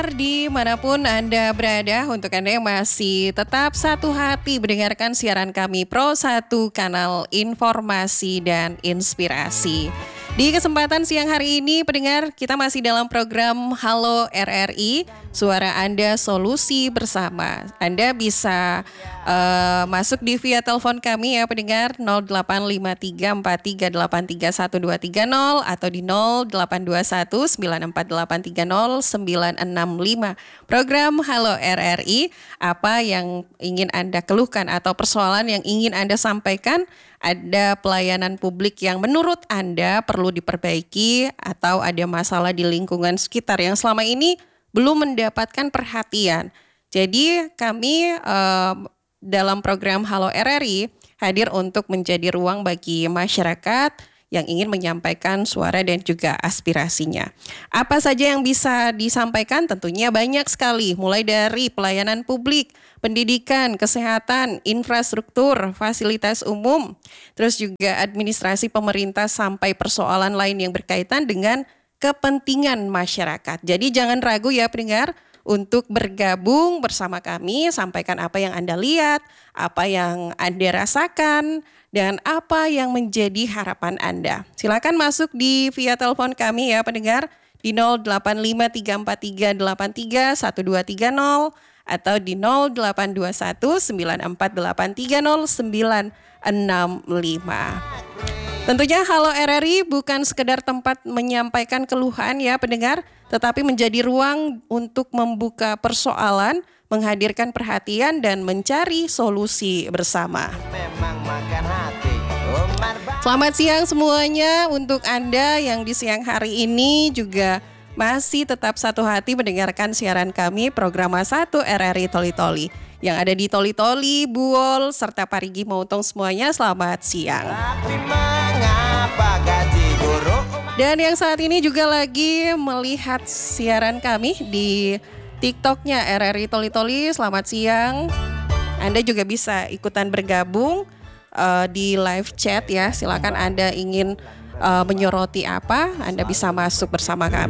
Dimanapun Anda berada, untuk Anda yang masih tetap satu hati mendengarkan siaran kami Pro 1 Kanal Informasi dan Inspirasi. Di kesempatan siang hari ini, pendengar, kita masih dalam program Halo RRI, Suara Anda Solusi Bersama. Anda bisa masuk di via telepon kami ya pendengar 085343831230 atau di 082194830965. Program Halo RRI, apa yang ingin Anda keluhkan atau persoalan yang ingin Anda sampaikan, ada pelayanan publik yang menurut Anda perlu diperbaiki atau ada masalah di lingkungan sekitar yang selama ini belum mendapatkan perhatian. Jadi kami dalam program Halo RRI hadir untuk menjadi ruang bagi masyarakat yang ingin menyampaikan suara dan juga aspirasinya. Apa saja yang bisa disampaikan? Tentunya banyak sekali, mulai dari pelayanan publik, pendidikan, kesehatan, infrastruktur, fasilitas umum, terus juga administrasi pemerintah sampai persoalan lain yang berkaitan dengan kepentingan masyarakat. Jadi jangan ragu ya pendengar untuk bergabung bersama kami, sampaikan apa yang Anda lihat, apa yang Anda rasakan, dan apa yang menjadi harapan Anda. Silakan masuk di via telepon kami ya pendengar di 085343831230 atau di 082194830965. Tentunya Halo RRI bukan sekedar tempat menyampaikan keluhan ya pendengar, tetapi menjadi ruang untuk membuka persoalan, menghadirkan perhatian dan mencari solusi bersama. Selamat siang semuanya untuk Anda yang di siang hari ini juga masih tetap satu hati mendengarkan siaran kami program 1 RRI Toli-Toli. Yang ada di Toli-Toli, Buol, serta Parigi Mautong semuanya selamat siang. Dan yang saat ini juga lagi melihat siaran kami di TikToknya RRI Toli-Toli, selamat siang. Anda juga bisa ikutan bergabung di live chat ya, silakan Anda ingin menyoroti apa, Anda bisa masuk bersama kami.